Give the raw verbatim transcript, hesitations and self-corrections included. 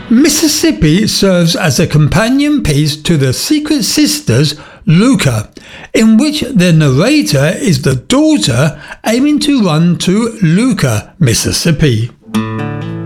Mississippi serves as a companion piece to The Secret Sisters, Luca, in which the narrator is the daughter aiming to run to Luca, Mississippi.